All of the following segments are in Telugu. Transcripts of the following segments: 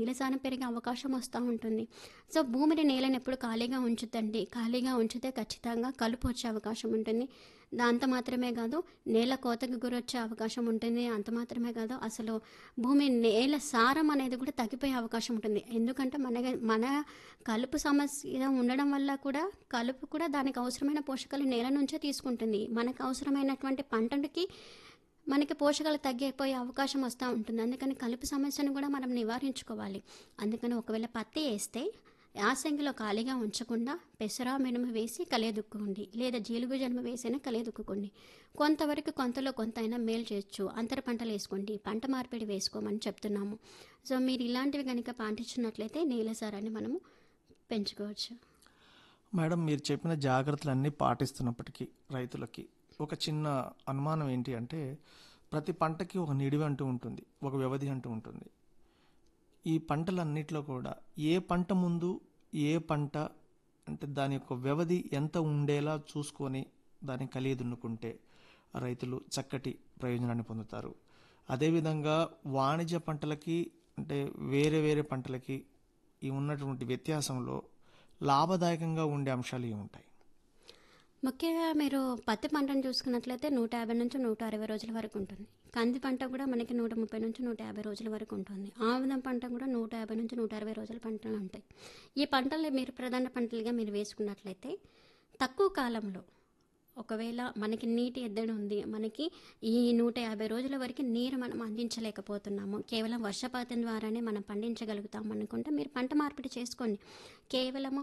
నీళ్ళ సారం పెరిగే అవకాశం వస్తూ ఉంటుంది. సో, భూమిని, నేలని ఎప్పుడు ఖాళీగా ఉంచొద్దండి. ఖాళీగా ఉంచితే ఖచ్చితంగా కలుపు వచ్చే అవకాశం ఉంటుంది. అంత మాత్రమే కాదు, నేల కోతకు గురొచ్చే అవకాశం ఉంటుంది. అంత మాత్రమే కాదు, అసలు నేల సారం అనేది కూడా తగ్గిపోయే అవకాశం ఉంటుంది. ఎందుకంటే మన కలుపు సమస్య ఉండడం వల్ల కూడా కలుపు కూడా దానికి అవసరమైన పోషకాలు నేల నుంచే తీసుకుంటుంది. మనకు అవసరమైనటువంటి పంటకి మనకి పోషకాలు తగ్గిపోయే అవకాశం వస్తూ ఉంటుంది. అందుకని కలుపు సమస్యను కూడా మనం నివారించుకోవాలి. అందుకని ఒకవేళ పత్తి వేస్తే యాసంగిలో ఖాళీగా ఉంచకుండా పెసర, మినుము వేసి కలియదుక్కోండి. లేదా జీలుగు జనుము వేసైనా కలియదుక్కోండి. కొంతవరకు కొంతలో కొంత అయినా మేలు చేయొచ్చు. అంతర పంటలు వేసుకోండి, పంట మార్పిడి వేసుకోమని చెప్తున్నాము. సో, మీరు ఇలాంటివి కనుక పాటించినట్లయితే నేల సారాన్ని మనము పెంచుకోవచ్చు. మేడం, మీరు చెప్పిన జాగ్రత్తలన్నీ పాటిస్తున్నప్పటికీ రైతులకి ఒక చిన్న అనుమానం ఏంటి అంటే, ప్రతి పంటకి ఒక నిడివి అంటూ ఉంటుంది, ఒక వ్యవధి అంటూ ఉంటుంది. ఈ పంటలన్నిట్లో కూడా ఏ పంట ముందు ఏ పంట అంటే దాని యొక్క వ్యవధి ఎంత ఉండేలా చూసుకొని దాన్ని కలియదున్నుకుంటే రైతులు చక్కటి ప్రయోజనాన్ని పొందుతారు. అదేవిధంగా వాణిజ్య పంటలకి అంటే వేరే వేరే పంటలకి ఈ ఉన్నటువంటి వ్యత్యాసంలో లాభదాయకంగా ఉండే అంశాలు ఏముంటాయి? ముఖ్యంగా మీరు పత్తి పంటను చూసుకున్నట్లయితే 150 నుంచి 160 రోజుల వరకు ఉంటుంది. కంది పంట కూడా మనకి 130 నుంచి 150 రోజుల వరకు ఉంటుంది. ఆముదం పంట కూడా 150 నుంచి 160 రోజుల పంటలు ఉంటాయి. ఈ పంటల్ని మీరు ప్రధాన పంటలుగా మీరు వేసుకున్నట్లయితే తక్కువ కాలంలో, ఒకవేళ మనకి నీటి ఎద్దడి ఉంది, మనకి ఈ 150 రోజుల వరకు నీరు మనం అందించలేకపోతున్నాము, కేవలం వర్షపాతం ద్వారానే మనం పండించగలుగుతాం అనుకుంటే మీరు పంట మార్పిడి చేసుకోండి. కేవలము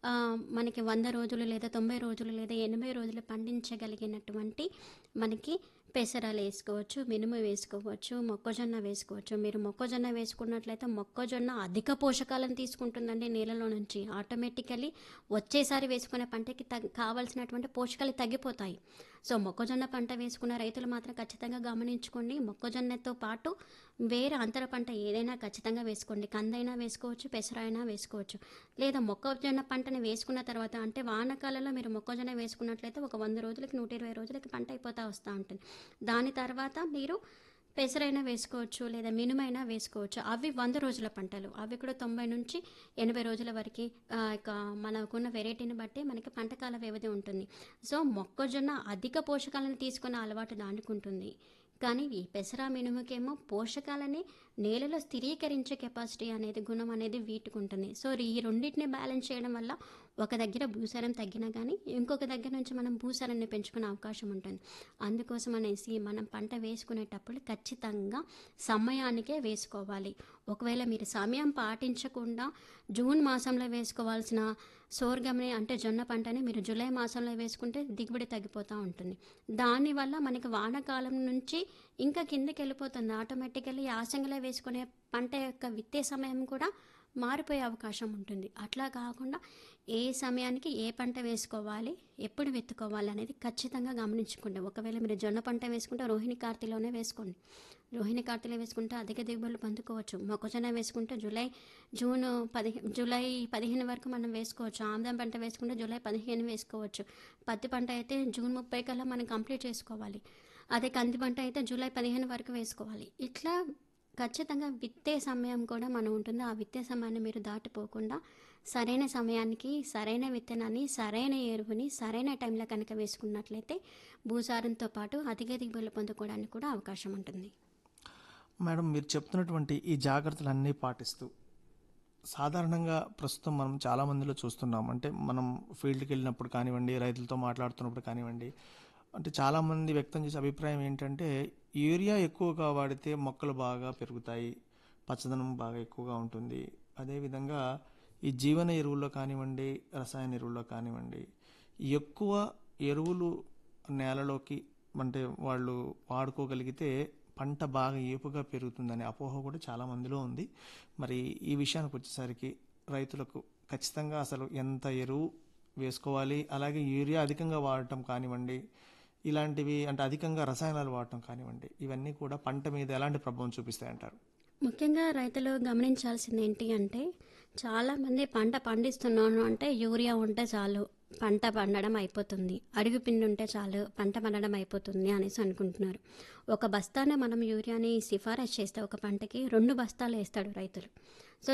మనకి 100 రోజులు లేదా 90 రోజులు లేదా 80 రోజులు పండించగలిగినటువంటి మనకి పెసరాలు వేసుకోవచ్చు, మినుము వేసుకోవచ్చు, మొక్కజొన్న వేసుకోవచ్చు. మీరు మొక్కజొన్న వేసుకున్నట్లయితే మొక్కజొన్న అధిక పోషకాలను తీసుకుంటుందండి నేలలో నుంచి. ఆటోమేటికలీ వచ్చేసారి వేసుకునే పంటకి కావాల్సినటువంటి పోషకాలు తగ్గిపోతాయి. సో, మొక్కజొన్న పంట వేసుకున్న రైతులు మాత్రం ఖచ్చితంగా గమనించుకోండి. మొక్కజొన్నతో పాటు వేరే అంతర పంట ఏదైనా ఖచ్చితంగా వేసుకోండి. కందైనా వేసుకోవచ్చు, పెసర అయినా వేసుకోవచ్చు. లేదా మొక్కజొన్న పంటని వేసుకున్న తర్వాత అంటే వానాకాలంలో మీరు మొక్కజొన్న వేసుకున్నట్లయితే ఒక 100 రోజులకి 120 రోజులకి పంట అయిపోతూ వస్తూ ఉంటుంది. దాని తర్వాత మీరు పెసరైనా వేసుకోవచ్చు లేదా మినుమైనా వేసుకోవచ్చు. అవి 100 రోజుల పంటలు. అవి కూడా 90 నుంచి 80 రోజుల వరకు ఇక మనకున్న వెరైటీని బట్టి మనకి పంటకాల వ్యవధి ఉంటుంది. సో, మొక్కజొన్న అధిక పోషకాలను తీసుకునే అలవాటు దానికి ఉంటుంది. కానీ ఈ పెసర, మినుముకేమో పోషకాలని నేలలో స్థిరీకరించే కెపాసిటీ అనేది, గుణం అనేది వీటికి ఉంటుంది. సో, ఈ రెండింటిని బ్యాలెన్స్ చేయడం వల్ల ఒక దగ్గర భూసారం తగ్గినా కానీ ఇంకొక దగ్గర నుంచి మనం భూసారాన్ని పెంచుకునే అవకాశం ఉంటుంది. అందుకోసం అనేసి మనం పంట వేసుకునేటప్పుడు ఖచ్చితంగా సమయానికే వేసుకోవాలి. ఒకవేళ మీరు సమయం పాటించకుండా జూన్ మాసంలో వేసుకోవాల్సిన సోర్గంని అంటే జొన్న పంటని మీరు జూలై మాసంలో వేసుకుంటే దిగుబడి తగ్గిపోతూ ఉంటుంది. దానివల్ల మనకి వానాకాలం నుంచి ఇంకా కిందకి వెళ్ళిపోతుంది. ఆటోమేటికల్లీ యాసంగిలో వేసుకునే పంట యొక్క విత్తే సమయం కూడా మారిపోయే అవకాశం ఉంటుంది. అట్లా కాకుండా ఏ సమయానికి ఏ పంట వేసుకోవాలి, ఎప్పుడు విత్తుకోవాలి అనేది ఖచ్చితంగా గమనించుకోండి. ఒకవేళ మీరు జొన్న పంట వేసుకుంటే రోహిణి కార్తీలోనే వేసుకోండి. రోహిణి కార్తీలో వేసుకుంటే అధిక దిగుబడులు పొందుకోవచ్చు. మొక్కజొన్న వేసుకుంటే జూలై 15 వరకు మనం వేసుకోవచ్చు. ఆముదం పంట వేసుకుంటే జూలై 15 వేసుకోవచ్చు. పత్తి పంట అయితే జూన్ 30 కల్లా మనం కంప్లీట్ చేసుకోవాలి. అదే కంది పంట అయితే జూలై 15 వరకు వేసుకోవాలి. ఇట్లా ఖచ్చితంగా విత్తే సమయం కూడా మనం ఉంటుంది. ఆ విత్తే సమయాన్ని మీరు దాటిపోకుండా సరైన సమయానికి సరైన విత్తనాన్ని, సరైన ఎరువుని సరైన టైంలో కనుక వేసుకున్నట్లయితే భూసారంతో పాటు అధిక దిగుబడులు పొందుకోవడానికి కూడా అవకాశం ఉంటుంది. మేడం, మీరు చెప్తున్నటువంటి ఈ జాగ్రత్తలన్నీ పాటిస్తూ సాధారణంగా ప్రస్తుతం మనం చాలామందిలో చూస్తున్నాం. అంటే మనం ఫీల్డ్కి వెళ్ళినప్పుడు కానివ్వండి, రైతులతో మాట్లాడుతున్నప్పుడు కానివ్వండి, అంటే చాలామంది వ్యక్తం చేసే అభిప్రాయం ఏంటంటే యూరియా ఎక్కువగా వాడితే మొక్కలు బాగా పెరుగుతాయి, పచ్చదనం బాగా ఎక్కువగా ఉంటుంది. అదేవిధంగా ఈ జీవన ఎరువుల్లో కానివ్వండి, రసాయన ఎరువుల్లో కానివ్వండి, ఎక్కువ ఎరువులు నేలలోకి అంటే వాళ్ళు వాడుకోగలిగితే పంట బాగా ఏపుగా పెరుగుతుందనే అపోహ కూడా చాలామందిలో ఉంది. మరి ఈ విషయానికి వచ్చేసరికి రైతులకు ఖచ్చితంగా అసలు ఎంత ఎరువు వేసుకోవాలి, అలాగే యూరియా అధికంగా వాడటం కానివ్వండి, ఇలాంటివి అంటే అధికంగా రసాయనాలు వాడటం కానివ్వండి, ఇవన్నీ కూడా పంట మీద ఎలాంటి ప్రభావం చూపిస్తాయంటారు? ముఖ్యంగా రైతులు గమనించాల్సింది ఏంటి అంటే, చాలామంది పంట పండిస్తున్నాను అంటే యూరియా ఉంటే చాలు పంట పండడం అయిపోతుంది, అడుగు పిండి ఉంటే చాలు పంట పండడం అయిపోతుంది అనేసి అనుకుంటున్నారు. ఒక బస్తానే మనం యూరియాని సిఫారసు చేస్తే ఒక పంటకి 2 బస్తాలు వేస్తాడు రైతులు. సో,